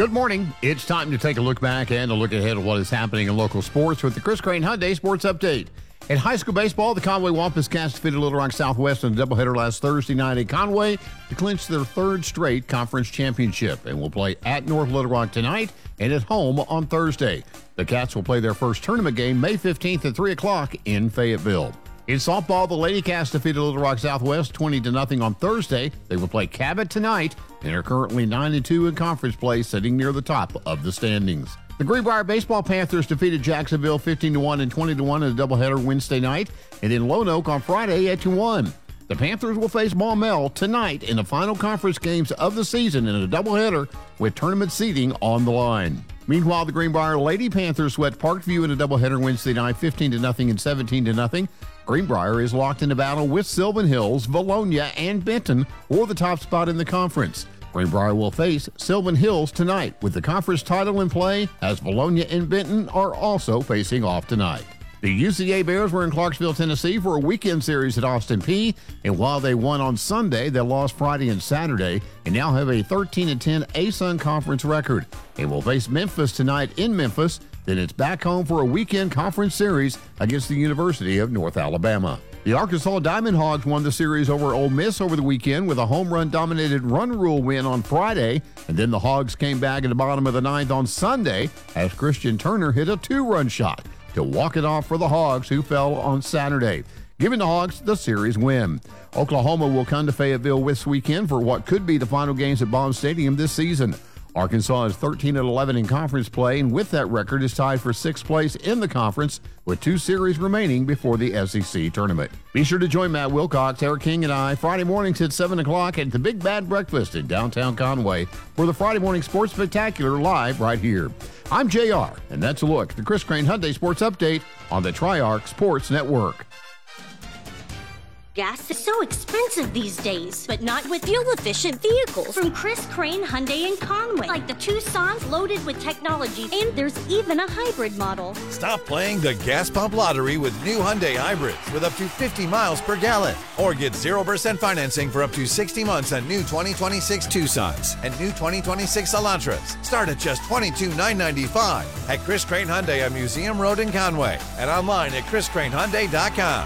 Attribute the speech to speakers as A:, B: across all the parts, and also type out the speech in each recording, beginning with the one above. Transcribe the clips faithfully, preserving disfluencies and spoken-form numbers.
A: Good morning. It's time to take a look back and a look ahead at what is happening in local sports with the Chris Crane Hyundai Sports Update. In high school baseball, the Conway Wampus Cats defeated Little Rock Southwest in a doubleheader last Thursday night at Conway to clinch their third straight conference championship and will play at North Little Rock tonight and at home on Thursday. The Cats will play their first tournament game May fifteenth at three o'clock in Fayetteville. In softball, the Lady Cats defeated Little Rock Southwest twenty to nothing on Thursday. They will play Cabot tonight and are currently nine and two in conference play, sitting near the top of the standings. The Greenbrier Baseball Panthers defeated Jacksonville fifteen to one and twenty to one in a doubleheader Wednesday night, and in Lone Oak on Friday eight to one. The Panthers will face Maumelle tonight in the final conference games of the season in a doubleheader with tournament seeding on the line. Meanwhile, the Greenbrier Lady Panthers swept Parkview in a doubleheader Wednesday night fifteen to nothing and seventeen to nothing. Greenbrier is locked in a battle with Sylvan Hills, Valonia, and Benton for the top spot in the conference. Greenbrier will face Sylvan Hills tonight with the conference title in play, as Valonia and Benton are also facing off tonight. The U C A Bears were in Clarksville, Tennessee for a weekend series at Austin Peay, and while they won on Sunday, they lost Friday and Saturday and now have a thirteen and ten A S U N conference record. They will face Memphis tonight in Memphis, then it's back home for a weekend conference series against the University of North Alabama. The Arkansas Diamond Hogs won the series over Ole Miss over the weekend with a home run-dominated run rule win on Friday, and then the Hogs came back at the bottom of the ninth on Sunday as Christian Turner hit a two-run shot to walk it off for the Hogs, who fell on Saturday, giving the Hogs the series win. Oklahoma will come to Fayetteville this weekend for what could be the final games at Bond Stadium this season. Arkansas is thirteen and eleven in conference play, and with that record is tied for sixth place in the conference with two series remaining before the S E C tournament. Be sure to join Matt Wilcox, Eric King, and I Friday mornings at seven o'clock at the Big Bad Breakfast in downtown Conway for the Friday Morning Sports Spectacular live right here. I'm J R, and that's a look at the Chris Crane Hyundai Sports Update on the Triarch Sports Network.
B: Gas is so expensive these days, but not with fuel-efficient vehicles from Chris Crane Hyundai in Conway, like the Tucson's loaded with technology, and there's even a hybrid model.
C: Stop playing the gas pump lottery with new Hyundai hybrids with up to fifty miles per gallon, or get zero percent financing for up to sixty months on new twenty twenty-six Tucsons and new twenty twenty-six Elantras. Start at just twenty-two thousand nine hundred ninety-five dollars at Chris Crane Hyundai on Museum Road in Conway and online at chris crane hyundai dot com.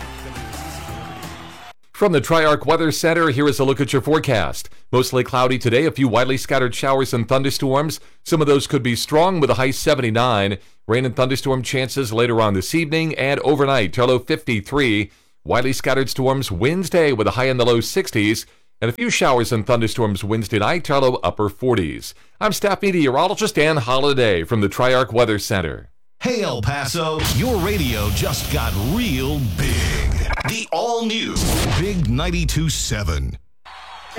D: From the Triarch Weather Center, here is a look at your forecast. Mostly cloudy today, a few widely scattered showers and thunderstorms. Some of those could be strong with a high seventy-nine. Rain and thunderstorm chances later on this evening and overnight to a low fifty-three. Widely scattered storms Wednesday with a high in the low sixties. And a few showers and thunderstorms Wednesday night to a low upper forties. I'm staff meteorologist Dan Holliday from the Triarch Weather Center.
E: Hey El Paso, your radio just got real big. The all-new Big ninety-two point seven.